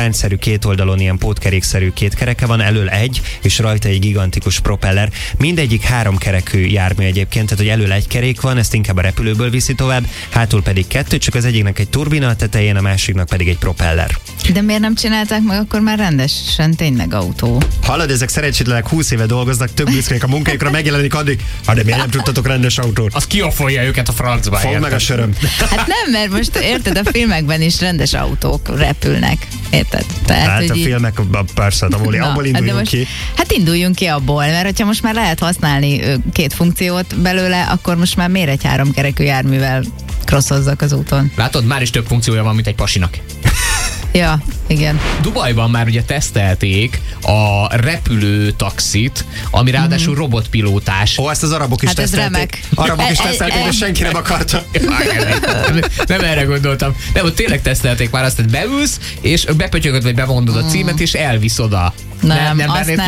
láncszerű két oldalon ilyen pótkerékszerű két kereke van, elől egy, és rajta egy gigantikus propeller. Mindegyik 3 kerekű jármű egyébként, tehát hogy elől egy kerék van, ezt inkább a repülőből viszi tovább, hátul pedig 2, csak az egyiknek egy turbina a tetején, a másiknak pedig egy propeller. De miért nem csinálták meg akkor már rendesen tényleg autó? Hallod, ezek szerencsétlenek 20 éve dolgoznak, több büszkék a munkájukra, megjelenik addig, de miért nem tudtatok rendes autót? Az kiafolja őket a francba. Fogd meg a söröm. Hát nem, mert most érted, a filmekben is rendes autók repülnek. Érted? Tehát, hát a filmek, persze, abból induljunk ki. Hát induljunk ki abból, mert hogyha most már lehet használni 2 funkciót belőle, akkor most már miért egy 3 kerekű járművel crossozzak az úton? Látod, már is több funkciója van, mint egy pasinak. Ja, igen. Dubajban már ugye tesztelték a repülő taxit, ami ráadásul robotpilótás. Ó, ezt az arabok is tesztelték. Ez remek. Arabok is tesztelték, de senki nem akarta. Nem erre gondoltam. Nem, ott tényleg tesztelték már azt, hogy beülsz, és bepötyögöd, vagy bemondod a címet, és elvisz oda. Nem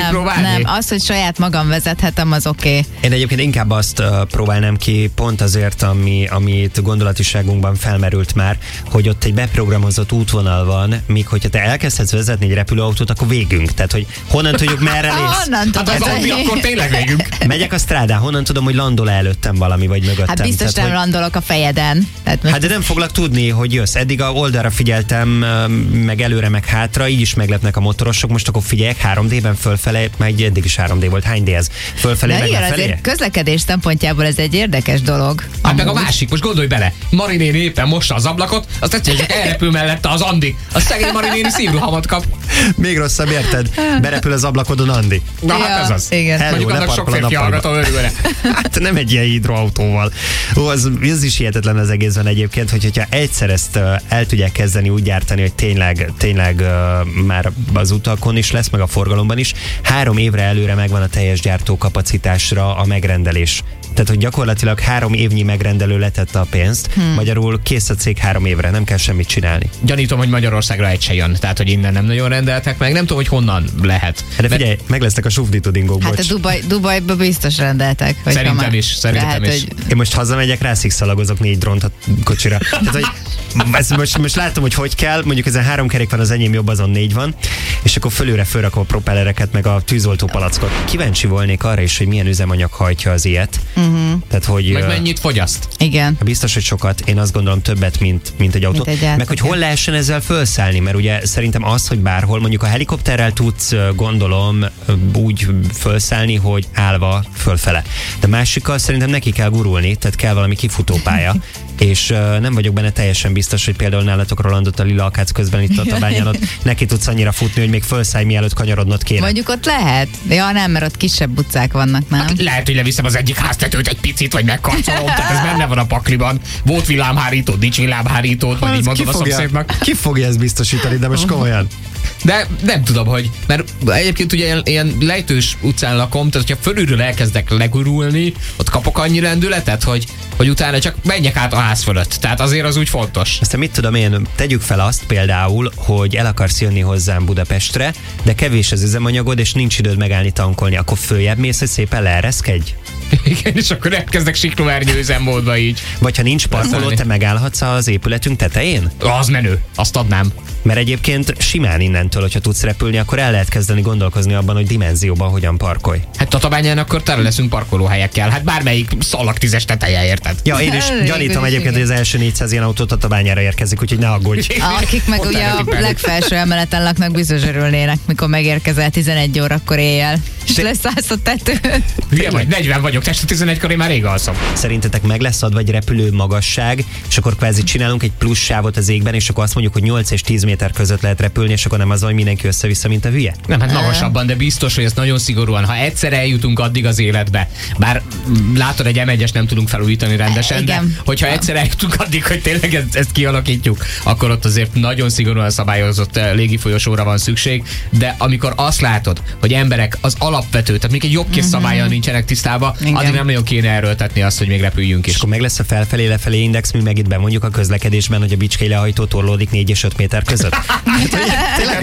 az, hogy saját magam vezethetem, az oké. Én egyébként inkább azt próbálnám ki, pont azért, amit gondolatiságunkban felmerült már, hogy ott egy beprogramozott útvonal van, míg hogyha te elkezdhetsz vezetni egy repülőautót, akkor végünk. Tehát, hogy honnan tudjuk, merre lész? Honnan hát akkor tényleg végünk. Megyek a strádán, honnan tudom, hogy landol előttem valami, vagy mögöttem? Hát biztos tehát, nem landolok a fejeden. Hát de nem foglak tudni, hogy jössz. Eddig a oldalra figyeltem, meg előre, meg hátra, így is meglepnek a motorosok. Most akkor figyelj, 3D-ben fölfele, meg eddig is 3D volt. Hány D ez? Fölfelé, meg lefelé? Azért közlekedés szempontjából ez egy érdekes dolog. Hát meg a másik, most gondolj bele. Mari néni éppen mossa az ablakot, azt egyszerűen csak elrepül mellette az Andi. A szegény Mari néni szívrohamot kap. Még rosszabb, érted? Berepül az ablakodon Andi. Na hát ez az. Igen. Hello, mondjuk annak sok férfi hallgató örülne. Hát nem egy ilyen hidroautóval. Ó, ez is hihetetlen az egészben egyébként, hogyha egyszer ezt el tudják kezdeni úgy gyártani, hogy tényleg már az utakon is lesz, meg a forgalomban is, 3 évre előre megvan a teljes gyártókapacitásra a megrendelés. Tehát, hogy gyakorlatilag 3 évnyi megrendelő letette a pénzt, magyarul kész a cég 3 évre, nem kell semmit csinálni. Gyanítom, hogy Magyarországra egy se jön, tehát, hogy innen nem nagyon rendeltek meg, nem tudom, hogy honnan lehet. De figyelj, meg lesznek a sufditudingók, hát bocs. a Dubajba biztos rendeltek. Szerintem is. Hogy... Én most hazamegyek, rászikszalagozok 4 drónt a kocsira. Tehát, hogy most látom, hogy kell, mondjuk ezen 3 kerék van, az enyém jobb, azon 4 van, és akkor fölülre fölrakom a propellereket, meg a tűzoltó palackot. Kíváncsi volnék arra is, hogy milyen üzemanyag hajtja az ilyet. Tehát, hogy meg mennyit fogyaszt? Igen. Biztos, hogy sokat. Én azt gondolom többet, mint egy autó. Meg hogy hol lehessen ezzel felszállni, mert ugye szerintem az, hogy bárhol, mondjuk a helikopterrel tudsz, gondolom, úgy felszállni, hogy állva fölfele. De másikkal szerintem neki kell gurulni, tehát kell valami kifutópálya. És nem vagyok benne teljesen biztos, hogy például nálatok Rolandot a Lila Akác közben itt a Tabányán, ott neki tudsz annyira futni, hogy még felszállj, mielőtt kanyarodnod kéne. Mondjuk ott lehet. Ja, nem, mert ott kisebb utcák vannak, nem? Hát lehet, hogy leviszem az egyik háztetőt egy picit, vagy megkarcolom, tehát ez benne van a pakliban. Volt villámhárítód, nincs villámhárítód, vagy így mondom a szomszédnak. Ki fogja ezt biztosítani, de most komolyan? De nem tudom, hogy, mert egyébként ugye ilyen lejtős utcán lakom, tehát hogyha fölülről elkezdek legurulni, ott kapok annyi rendületet, hogy utána csak menjek át a ház fölött. Tehát azért az úgy fontos. Aztán mit tudom én, tegyük fel azt például, hogy el akarsz jönni hozzám Budapestre, de kevés az üzemanyagod, és nincs időd megállni tankolni, akkor följebb mész, hogy szépen leereszkedj? Igen, és akkor elkezdek siklóernyő üzemmódba így. Vagy ha nincs parkoló, te megállhatsz az épületünk tetején? Az menő, azt adnám. Mert egyébként simán innentől, hogyha tudsz repülni, akkor el lehet kezdeni gondolkozni abban, hogy dimenzióban hogyan parkolj. Hát Tatabányán akkor tele leszünk parkolóhelyekkel. Hát bármelyik szalag 10-es teteje, érted? Ja, én is gyanítom egyébként, hogy az első 400 ilyen autó Tatabányára érkezik, úgyhogy ne aggódj. Akik meg ugye a legfelső emeleten laknak, biztos örülnének, mikor megérkezel 11 órakor éjjel, és leszállsz a tetőn. Hülye vagy, 40 vagyok, este 11-kor én már rég alszom. Szerintetek meg lesz adva egy repülő magasság, és akkor kvázi csinálunk egy plusz sávot az égben, és akkor azt mondjuk, hogy 8 és 10 méter között lehet repülni, és akkor nem az, hogy mindenki össze-vissza, mint a hülye? Nem, hát magasabban, de biztos, hogy ezt nagyon szigorúan. Ha egyszer eljutunk addig az életbe, bár látod, egy M1-es nem tudunk felújítani rendesen, de hogyha egyszer eljutunk addig, hogy tényleg ezt kialakítjuk, akkor ott azért nagyon szigorúan szabályozott légifolyosóra van szükség, de amikor azt látod, hogy emberek az alapvető, tehát még egy jobbkész szabállyal nincsenek tisztában, addig nem nagyon kéne erőltetni azt, hogy még repüljünk is. És akkor meg lesz a felfelé-lefelé index, mi meg itt bemondjuk a közlekedésben, hogy a Bicskei lehajtó torlódik 4 és 5 méter között. Tényleg,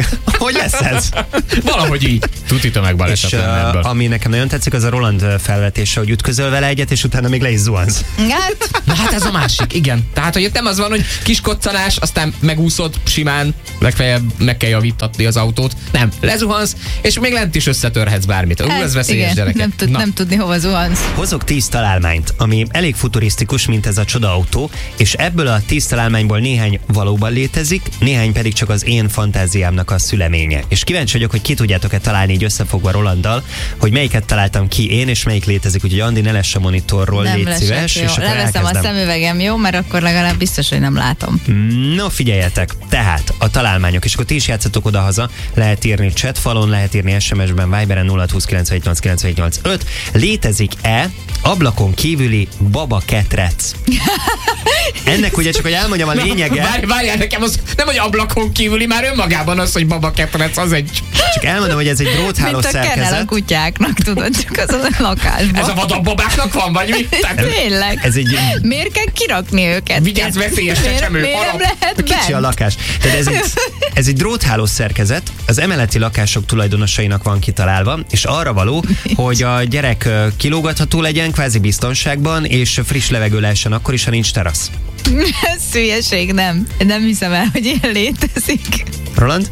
Hogy lesz ez? Valahogy így. Tuti tömegbaleset lenne ebből. Ami nekem nagyon tetszik, az a Roland felvetése, hogy ütközöl vele egyet, és utána még le is zuhansz. Hát ez a másik, igen. Tehát, hogy itt nem az van, hogy kis koccanás, aztán megúszod simán, legfeljebb meg kell javítatni az autót. Nem, lezuhansz, és még lent is összetörhetsz bármit. Ez veszélyes, gyerekek. Nem tudni, hova zuhansz. Hozok 10 találmányt, ami elég futurisztikus, mint ez a csodaautó, és ebből a 10 találmányból néhány valóban létezik, néhány pedig csak az én fantáziámnak a szüleménye. És kíváncsi vagyok, hogy ki tudjátok-e találni így összefogva Rolanddal, hogy melyiket találtam ki én, és melyik létezik. Úgyhogy Andi, ne lesse a monitorról, légy szíves. És akkor leveszem a szemüvegem, jó? Mert akkor legalább biztos, hogy nem látom. No, figyeljetek, tehát a találmányok, és akkor ti is játszatok oda-haza, lehet írni chatfalon, lehet írni SMS-ben, Viberen 0629789985. Létezik-e ablakon kívüli babaketrec? Ennek ugye csak, hogy elmondjam a lényege. Várjál, nekem az nem, hogy ablakon kívüli, már önmagában az, hogy babaketrec, az egy... Csak elmondom, hogy ez egy drótháló szerkezet. Mint a a kutyáknak, tudod, csak az a lakásban. Ez a vadabbabáknak van, vagy mi? Tényleg. Ez egy... Miért kell kirakni őket? Vigyázz, veszélyes csecsemő. Miért nem lehet kicsi a lakás. Tehát ez egy drótháló szerkezet, az emeleti lakások tulajdonosainak van kitalálva, és arra való, hogy a gyerek kilógatható legyen, kvázi biztonságban, és friss levegő lehessen akkor is, ha nincs terasz. Ez hülyeség, nem. Nem hiszem el, hogy ilyen létezik. Roland?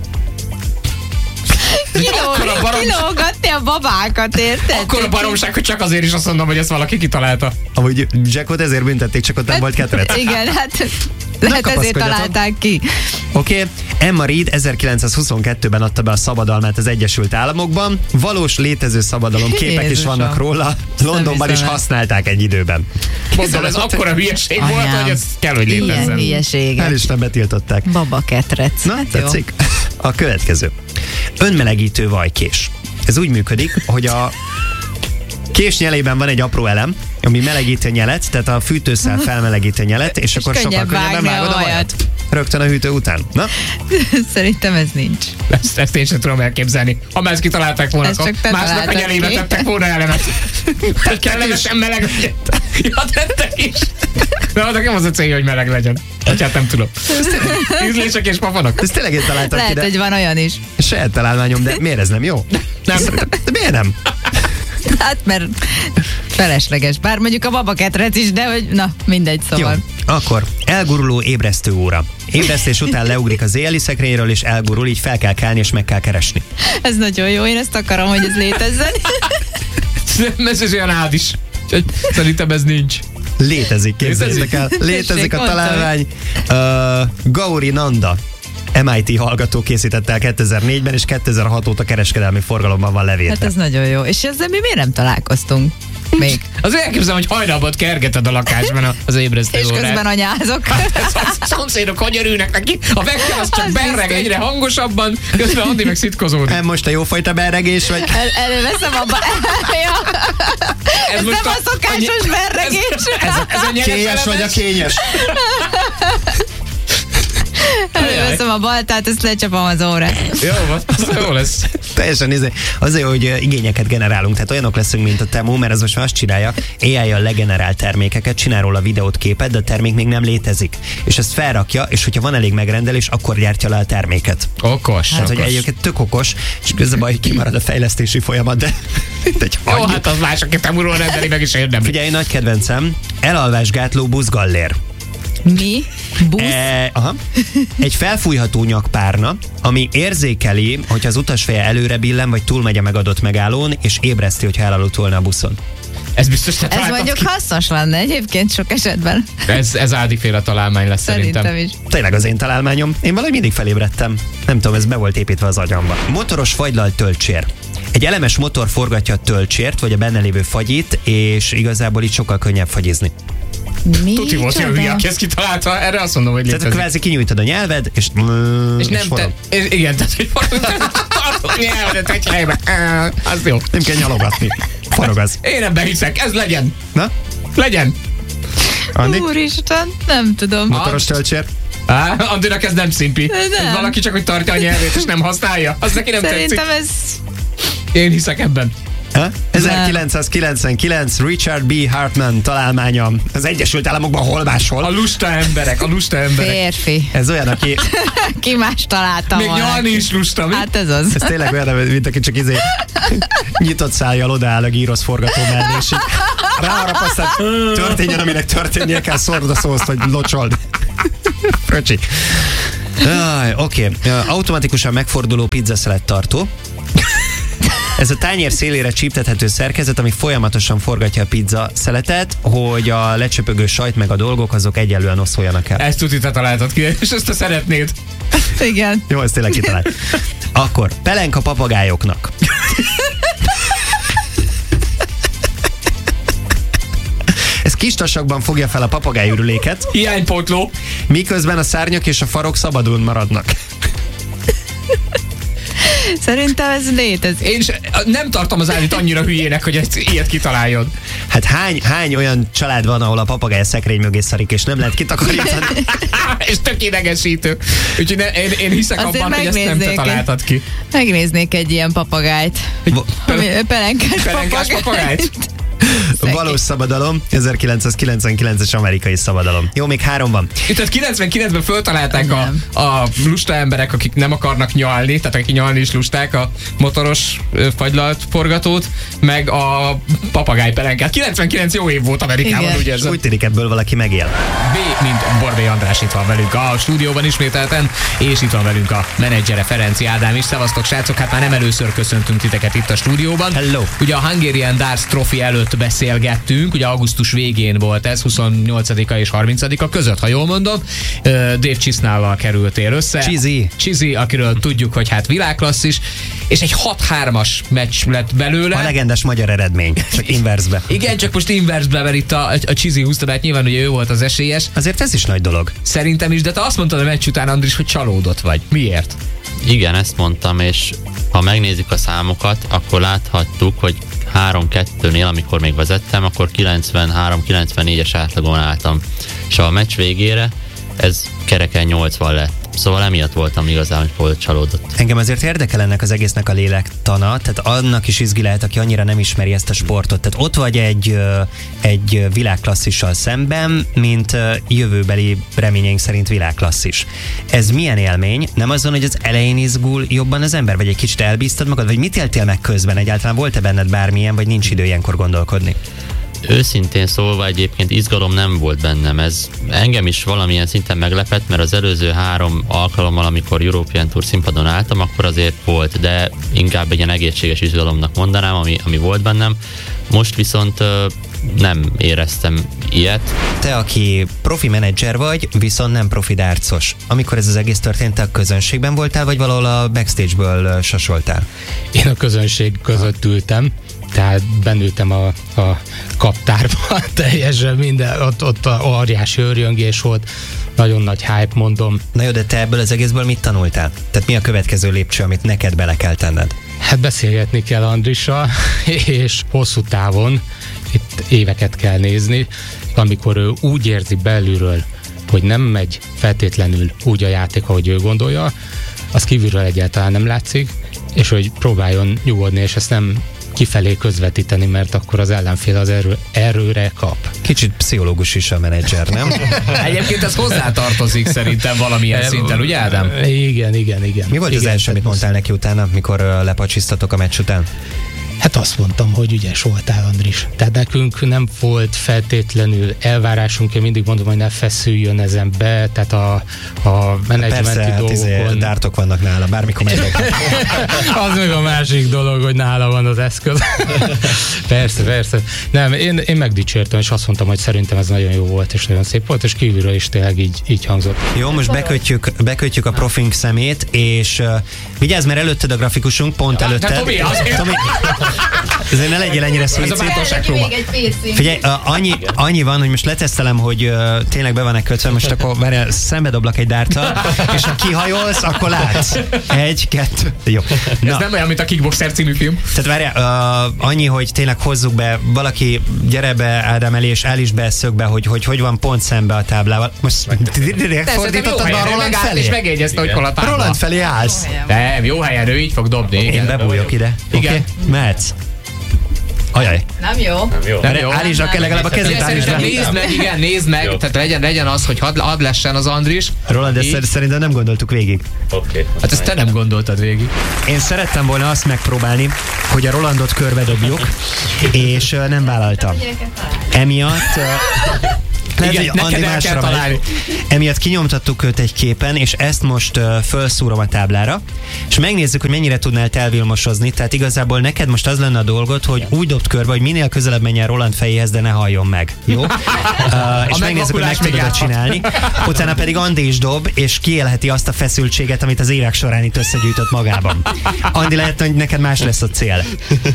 Kilógatni a babákat, érted? Akkor a baromság, hogy csak azért is azt mondom, hogy ezt valaki kitalálta. Amúgy Jackot ezért büntették, csak ott nem volt ketrec. Igen, hát lehet ezért találták ki. Oké. Emma Reed 1922-ben adta be a szabadalmát az Egyesült Államokban. Valós létező szabadalom képek is vannak róla. Londonban is használták egy időben. Mondom, ez akkora hülyeség volt, hogy ez kell, hogy létezzen. Ilyen hülyeség. El is nem betiltották. Babaketrec. Na, hát tetszik? A következő. Önmelegítő vajkés. Ez úgy működik, hogy a kés nyelében van egy apró elem, ami melegíti a nyelet, tehát a fűtőszál felmelegíti a nyelet, és akkor sokkal könnyebben vágod a vajat. Rögtön a hűtő után. Na? Szerintem ez nincs. Ezt én sem tudom elképzelni. Ha már ezt kitalálták volna, akkor másnak a nyelébe tettek volna elemet. Hogy kellemesen meleg legyen. Ja, tettek is. De nekem az a célja, hogy meleg legyen. Hát nem tudom. Ízlések és pafanok. Ez tényleg én találtam ki. Lehet, hogy van olyan is. Saját találmányom, de miért ez nem jó? Nem. De miért nem? Hát, mert felesleges. Bár mondjuk a babaketrec is, de hogy na, mindegy, szóval. Jó, akkor elguruló ébresztő óra. Ébresztés után leugrik az éjjeli szekrényről, és elgurul, így fel kell kelni, és meg kell keresni. Ez nagyon jó, én ezt akarom, hogy ez létezzen. Ez olyan ád is. Szerintem ez nincs. Létezik, képzeljétek el. Létezik a találmány. Gauri Nanda, MIT hallgató készítette el 2004-ben, és 2006 óta kereskedelmi forgalomban van levédve. Hát ez nagyon jó. És ezzel mi miért nem találkoztunk? Még. Az elképzelem, hogy hajnalban kergeted a lakásban az ébresztő órát. És közben anyázok. Hát a szomszédok hogy örülnek neki, a vekker az csak berreg egyre hangosabban, közben Andi meg szitkozódik. Nem most a jófajta berregés, vagy? Előveszem abba. Ez nem a szokásos berregés. Ez kényes vagy a kényes? Előveszem a baltát, ezt lecsapom az órát. Jó lesz. Teljesen azért, hogy igényeket generálunk, tehát olyanok leszünk, mint a Temu, mert az most már azt csinálja, AI-jal legenerál termékeket, csinál róla videót, képet, de a termék még nem létezik. És ezt felrakja, és hogyha van elég megrendelés, akkor gyártja le a terméket. Okos. Hát, hogy egyébként tök okos, és közben baj, kimarad a fejlesztési folyamat, de egy jó, hát az más, aki Temuról rendeli, meg is érdemli. Figyelj, nagy kedvencem, elalvásgátló buszgallér. Mi? Busz? Aha. Egy felfújható nyakpárna, ami érzékeli, hogy az utasfeje előre billen, vagy túlmegy a megadott megállón, és ébreszti, hogyha elaludt volna a buszon. Ez biztos te Ez mondjuk hasznos lenne egyébként sok esetben. Ez Ádiféle találmány lesz szerintem. Is. Tényleg az én találmányom. Én valahogy mindig felébredtem. Nem tudom, ez be volt építve az agyamba. Motoros fagylalt töltsér. Egy elemes motor forgatja a töltsért, vagy a benne lévő fagyit, és igazából itt sokkal könnyebb fagyizni. Tuti volt olyan hülye, aki ezt kitalálta, erre azt mondom, hogy létezik. Tehát kvázi kinyújtad a nyelved, és nem te... Igen, tehát hogy tartod a nyelvedet egy helyben. Az jó. Nem kell nyalogatni. Forog az. Én ebben hiszek, ez legyen. Na? Legyen. Andi? Úristen, nem tudom. Motoros töltsér? Andinak ez nem szimpi. Nem. Valaki csak, hogy tartja a nyelvét, és nem használja. Az neki nem Szerintem tetszik. Ez... Én hiszek ebben. 1999 Richard B. Hartman találmánya az Egyesült Államokban hol máshol. A lusta emberek. Férfi. Ez olyan, aki... Ki más találta még nyalni is lusta, mi? Hát ez az. Ez tényleg olyan, mint aki csak nyitott szájjal odaáll a gyrosz forgató mellé, és ráharap, aztán történjen, aminek történnie kell, szórd a szószt, hogy locsold. Fröcsi. Oké. Automatikusan megforduló pizzaszelet tartó. Ez a tányér szélére csíptethető szerkezet, ami folyamatosan forgatja a pizza szeletet, hogy a lecsöpögő sajt meg a dolgok azok egyenlően oszoljanak el. Ezt tuti, te találtad ki, és ezt te szeretnéd. Igen. Jó, ezt tényleg kitalált. Akkor, pelenka papagájoknak. Ez kis tasakban fogja fel a papagájürüléket. Hiánypótló. Miközben a szárnyak és a farok szabadon maradnak. Szerintem ez létezik. Én nem tartom az állít annyira hülyének, hogy ilyet kitaláljon. Hát hány olyan család van, ahol a papagáj a szekrény mögé szarik, és nem lehet kitakarítani? És tök idegesítő. Úgyhogy én hiszek azért abban, hogy ezt nem te találtad ki. Megnéznék egy ilyen papagájt. Pelenkás papagájt? Valós szabadalom, 1999-es amerikai szabadalom. Jó, még 3 van. Itt 99-ben föltalálták a lusta emberek, akik nem akarnak nyalni, tehát akik nyalni is lusták, a motoros fagylalt forgatót, meg a papagáj pelenkát. 99 jó év volt Amerikában, ugye ez? Úgy tűnik, ebből valaki megél. B, mint Borbély András itt van velünk a stúdióban ismételten, és itt van velünk a menedzsere Ferenci Ádám is. Szevasztok, srácok, hát már nem először köszöntünk titeket itt a stúdióban. Hello. Ugye a Hungarian Darts Trophy előtt beszélgettünk, ugye augusztus végén volt ez, 28-a és 30-a között, ha jól mondom. Dave Chisnallal kerültél össze. Chizzy, akiről tudjuk, hogy hát világklasszis, és egy 6-3-as meccs lett belőle. A legendás magyar eredmény, csak inversbe. Igen, csak most inversbe, mert itt a Chizzy húzta, de hát nyilván ugye ő volt az esélyes. Azért ez is nagy dolog. Szerintem is, de te azt mondtad a meccs után, Andris, hogy csalódott vagy. Miért? Igen, ezt mondtam, és ha megnézzük a számokat, akkor láthattuk, hogy 3-2-nél, amikor még vezettem, akkor 93-94-es átlagon álltam. És a meccs végére ez kereken 80 lett. Szóval emiatt voltam igazán, hogy csalódott. Engem azért érdekel ennek az egésznek a lélektana, tehát annak is izgi lehet, aki annyira nem ismeri ezt a sportot. Tehát ott vagy egy világklasszissal szemben, mint jövőbeli reményeink szerint világklasszis. Ez milyen élmény? Nem azon, hogy az elején izgul jobban az ember, vagy egy kicsit elbíztad magad, vagy mit éltél meg közben? Egyáltalán volt-e benned bármilyen, vagy nincs idő ilyenkor gondolkodni? Őszintén szólva egyébként izgalom nem volt bennem. Ez engem is valamilyen szinten meglepett, mert az előző 3 alkalommal, amikor European Tour színpadon álltam, akkor azért volt, de inkább egy ilyen egészséges izgalomnak mondanám, ami volt bennem. Most viszont nem éreztem ilyet. Te, aki profi menedzser vagy, viszont nem profi dárcos. Amikor ez az egész történt, te a közönségben voltál, vagy valahol a backstage-ből sasoltál? Én a közönség között ültem, tehát bennültem a kaptárba, teljesen minden, ott óriási őrjöngés volt, nagyon nagy hype, mondom. Na jó, de te ebből az egészből mit tanultál? Tehát mi a következő lépcső, amit neked bele kell tenned? Hát beszélgetni kell Andrissal, és hosszú távon, itt éveket kell nézni, amikor ő úgy érzi belülről, hogy nem megy feltétlenül úgy a játék, ahogy ő gondolja, az kívülről egyáltalán nem látszik, és hogy próbáljon nyugodni, és ezt nem kifelé közvetíteni, mert akkor az ellenfél az erőre kap. Kicsit pszichológus is a menedzser, nem? Egyébként ez hozzátartozik szerintem valamilyen szinten, ugye Ádám? Igen. Mi volt az első, amit mondtál neki utána, mikor lepacsisztatok a meccs után? Hát azt mondtam, hogy ügyes voltál, Andris. Tehát nekünk nem volt feltétlenül elvárásunk, én mindig mondom, hogy ne feszüljön ezen be, tehát a menedzsmenti dolgokon. Dártok vannak nála, bármikor megyek. Az meg a másik dolog, hogy nála van az eszköz. Persze. Nem, én megdicsértem, és azt mondtam, hogy szerintem ez nagyon jó volt, és nagyon szép volt, és kívülről is tényleg így hangzott. Jó, most bekötjük a profink szemét, és vigyázz, mert előtted a grafikusunk, pont előtted. Tomi, ezért ne legyél ennyire szuicid. Figyelj, annyi van, hogy most letesztelem, hogy tényleg be van-e kötve, most akkor várjál, szembe doblak egy dárttal, és ha kihajolsz, akkor látsz. 1, 2, jó. Ez nem olyan, mint a Kickboxer című film. Tehát várjál, annyi, hogy tényleg hozzuk be, valaki gyere be Ádám elé, és állíts be szögbe, hogy van pont szembe a táblával. Most direkt fordítottad be a Roland felé. És megjegyezte, hogy hol a tábla. Roland felé állsz. Nem, jó helyen, ő így fog dobni. Én bebújok ide. Igen. Okay? Mehetsz. Ajaj. Nem jó. Nem jó. Állítsd legalább a kezét. Nézd meg, jó. tehát legyen az, hogy hadd lessen az Andris. Roland, ezt szerintem nem gondoltuk végig. Oké. Hát ezt te nem gondoltad végig. Én szerettem volna azt megpróbálni, hogy a Rolandot körbe dobjuk, és nem vállalta. Emiatt... Igen, neked el kell találni. Emiatt kinyomtattuk őt egy képen, és ezt most felszúrom a táblára, és megnézzük, hogy mennyire tudnál elvilmosozni. Tehát igazából neked most az lenne a dolgod, hogy úgy dobd körbe, hogy minél közelebb menjen Roland fejéhez, de ne halljon meg. Jó? És megnézzük, hogy meg tudod csinálni. Utána pedig Andi is dob, és kiélheti azt a feszültséget, amit az évek során itt összegyűjtött magában. Andi, lehet, hogy neked más lesz a cél.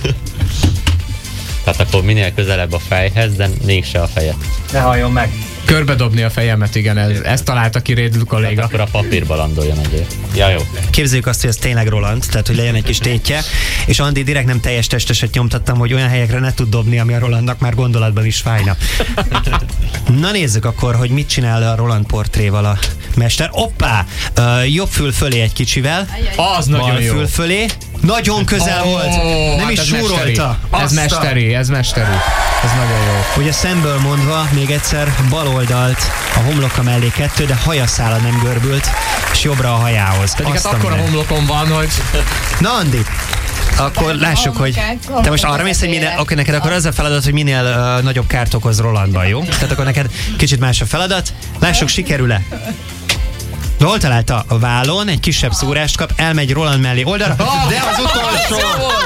Tehát akkor minél közelebb a fejhez, de mégse a fejet. Ne halljon meg. Körbedobni a fejemet, igen, ezt találta ki Rédl kolléga. Hát akkor a papírba landoljon azért. Ja, jó. Képzeljük azt, hogy ez tényleg Roland, tehát hogy legyen egy kis tétje, és Andi direkt nem teljes testeset nyomtattam, hogy olyan helyekre ne tud dobni, ami a Rolandnak már gondolatban is fájna. Na nézzük akkor, hogy mit csinál a Roland portréval a mester. Hoppá! Jobb fül fölé egy kicsivel. Az nagyon bal jó. fül fölé. Nagyon közel volt. Nem is súrolta. Ez mesteri. Ez nagyon jó. Ugye szemből mondva, még egyszer bal oldalt a homloka mellé 2, de hajaszála nem görbült, és jobbra a hajához. Pedig hát akkor a homlokom van, hogy... Na Andi, akkor lássuk, hogy te most arra mész, hogy neked akkor az a feladat, hogy minél nagyobb kárt okoz Rolandban, jó? Tehát akkor neked kicsit más a feladat. Lássuk, sikerül-e? Hol találta? A vállon, egy kisebb szúrást kap, elmegy Roland mellé oldalra, de az utolsó!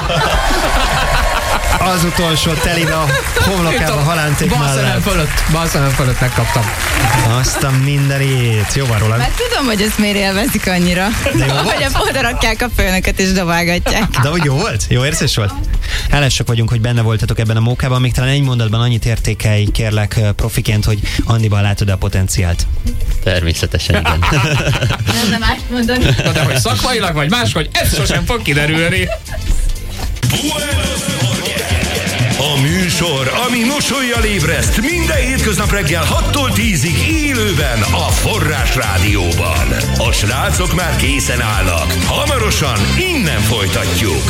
Az utolsó telibe a homlokába halánték mellett. Bal szemem fölött megkaptam. Azt a mindenét. Jó van, Roland. Mert tudom, hogy ezt miért élvezik annyira. Hogy oda rakják a főnöket és dobálgatják. De hogy jó volt? Jó érzés volt? Hálásak vagyunk, hogy benne voltatok ebben a mókában. Még talán egy mondatban annyit értékelj, kérlek profiként, hogy Andiban látod-e a potenciált? Természetesen igen. Nem mást mondani. De hogy szakmailag vagy máshogy, ez sosem fog kiderülni. A műsor, ami mosollyal ébreszt minden hétköznap reggel 6-tól 10-ig élőben a Forrás Rádióban. A srácok már készen állnak. Hamarosan innen folytatjuk.